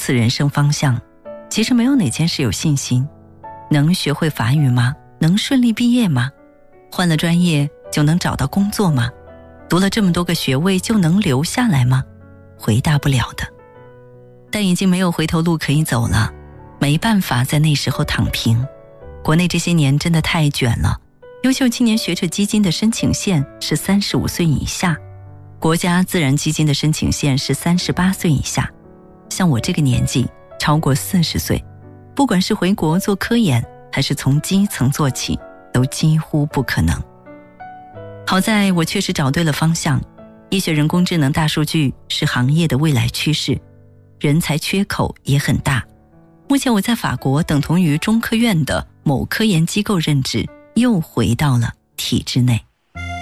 次人生方向，其实没有哪件事有信心。能学会法语吗？能顺利毕业吗？换了专业就能找到工作吗？读了这么多个学位就能留下来吗？回答不了的。但已经没有回头路可以走了，没办法在那时候躺平。国内这些年真的太卷了，优秀青年学者基金的申请线是35岁以下，国家自然基金的申请线是38岁以下。像我这个年纪，超过40岁，不管是回国做科研，还是从基层做起，都几乎不可能。好在我确实找对了方向，医学人工智能大数据是行业的未来趋势，人才缺口也很大。目前我在法国等同于中科院的某科研机构任职，又回到了体制内。